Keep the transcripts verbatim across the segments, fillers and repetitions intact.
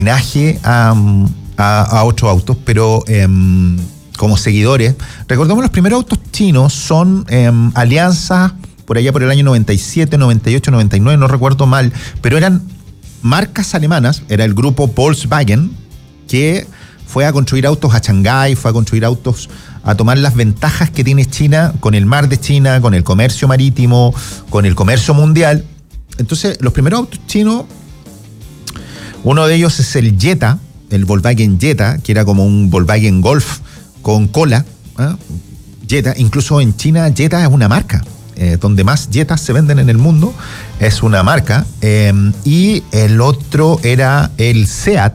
homenaje a, a, a otros autos, pero eh, como seguidores. Recordemos, los primeros autos chinos son eh, alianzas por allá por el año noventa y siete, noventa y ocho, noventa y nueve, no recuerdo mal, pero eran marcas alemanas. Era el grupo Volkswagen que fue a construir autos a Shanghái, fue a construir autos, a tomar las ventajas que tiene China con el mar de China, con el comercio marítimo, con el comercio mundial. Entonces, los primeros autos chinos, uno de ellos es el Jetta, el Volkswagen Jetta, que era como un Volkswagen Golf con cola. ¿eh? Jetta, incluso en China Jetta es una marca. Eh, donde más Jettas se venden en el mundo, es una marca. Eh, y el otro era el Seat,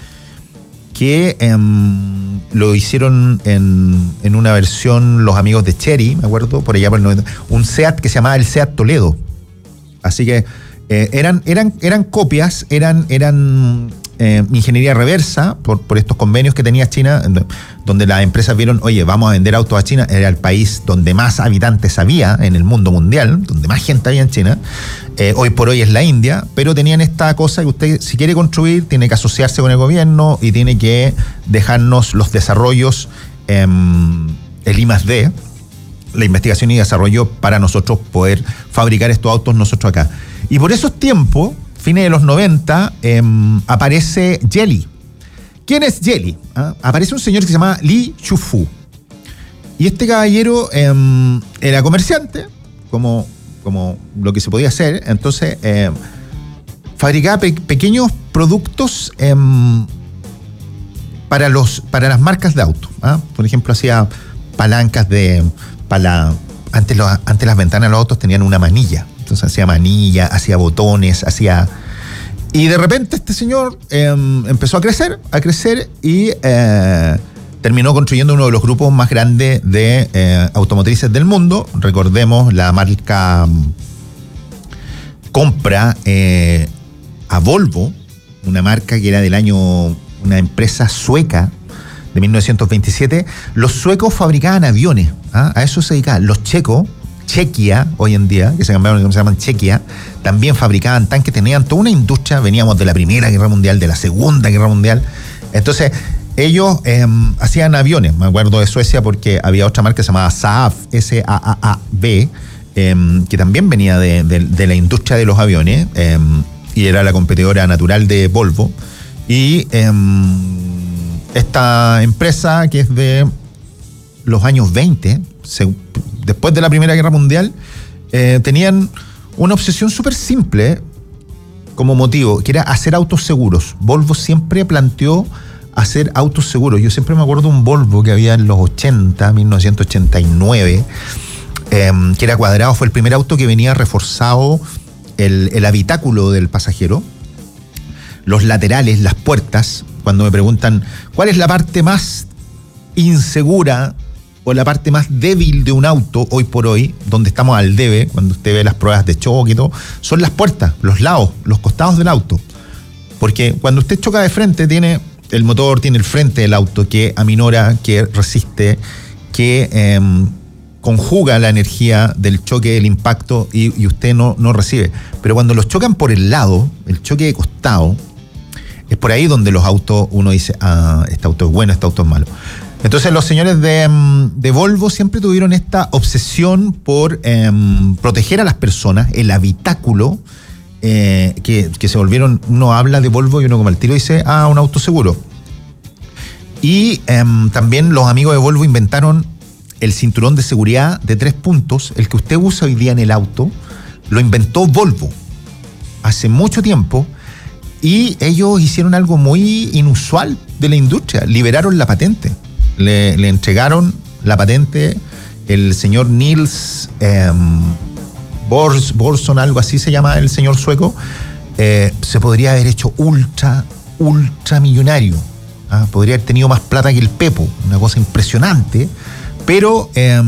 que eh, lo hicieron en, en una versión los amigos de Chery, me acuerdo, por allá por el noventa, un Seat que se llamaba el Seat Toledo. Así que eh, eran, eran, eran copias, eran, eran eh, ingeniería reversa por, por estos convenios que tenía China, donde las empresas vieron, oye, vamos a vender autos a China. Era el país donde más habitantes había en el mundo mundial, donde más gente había en China. Eh, hoy por hoy es la India, pero tenían esta cosa que usted, si quiere construir, tiene que asociarse con el gobierno y tiene que dejarnos los desarrollos, eh, el I más D, la investigación y desarrollo, para nosotros poder fabricar estos autos nosotros acá. Y por esos tiempos, fines de los noventa, eh, aparece Geely. ¿Quién es Geely? ¿Ah? Aparece un señor que se llama Li Shufu. Y este caballero eh, era comerciante, como, como lo que se podía hacer. Entonces, eh, fabricaba pe- pequeños productos eh, para, los, para las marcas de auto. ¿ah? Por ejemplo, hacía palancas de... Para, antes, los, antes las ventanas de los autos tenían una manilla. Entonces hacía manilla, hacía botones, hacía... Y de repente este señor eh, empezó a crecer, a crecer y eh, terminó construyendo uno de los grupos más grandes de eh, automotrices del mundo. Recordemos, la marca compra eh, a Volvo, una marca que era del año, una empresa sueca de mil novecientos veintisiete. Los suecos fabricaban aviones, ¿ah? A eso se dedicaban. Los checos, Chequia, hoy en día, que se cambiaron, se llaman Chequia, también fabricaban tanques, tenían toda una industria. Veníamos de la Primera Guerra Mundial, de la Segunda Guerra Mundial. Entonces, ellos eh, hacían aviones. Me acuerdo de Suecia porque había otra marca que se llamaba Saab, S A A A B, eh, que también venía de, de, de la industria de los aviones, eh, y era la competidora natural de Volvo. Y eh, esta empresa, que es de los años veinte, se, después de la Primera Guerra Mundial, eh, tenían una obsesión súper simple como motivo, que era hacer autos seguros. Volvo siempre planteó hacer autos seguros. Yo siempre me acuerdo de un Volvo que había en los ochenta, mil novecientos ochenta y nueve, eh, que era cuadrado. Fue el primer auto que venía reforzado el, el habitáculo del pasajero, los laterales, las puertas. Cuando me preguntan cuál es la parte más insegura o la parte más débil de un auto hoy por hoy, donde estamos al debe, cuando usted ve las pruebas de choque y todo, son las puertas, los lados, los costados del auto. Porque cuando usted choca de frente, tiene el motor, tiene el frente del auto que aminora, que resiste, que eh, conjuga la energía del choque, del impacto, y, y usted no, no recibe. Pero cuando los chocan por el lado, el choque de costado, es por ahí donde los autos, uno dice, ah, este auto es bueno, este auto es malo. Entonces los señores de, de Volvo siempre tuvieron esta obsesión por eh, proteger a las personas, el habitáculo, eh, que, que se volvieron, uno habla de Volvo y uno como al tiro dice, ah, un auto seguro. Y eh, también los amigos de Volvo inventaron el cinturón de seguridad de tres puntos, el que usted usa hoy día en el auto, lo inventó Volvo hace mucho tiempo. Y ellos hicieron algo muy inusual de la industria, liberaron la patente. Le, le entregaron la patente el señor Niels eh, Bors, Borson, algo así se llama el señor sueco. Eh, se podría haber hecho ultra, ultra millonario. ¿ah? Podría haber tenido más plata que el Pepo, una cosa impresionante. Pero eh,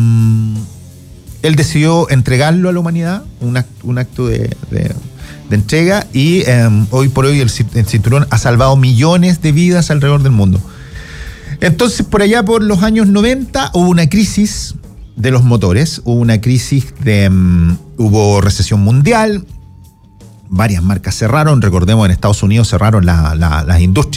él decidió entregarlo a la humanidad, un acto, un acto de, de, de entrega, y eh, hoy por hoy el, el cinturón ha salvado millones de vidas alrededor del mundo. Entonces, por allá por los años noventa hubo una crisis de los motores, hubo una crisis de... Um, hubo recesión mundial, varias marcas cerraron. Recordemos, en Estados Unidos cerraron la, la, las industrias.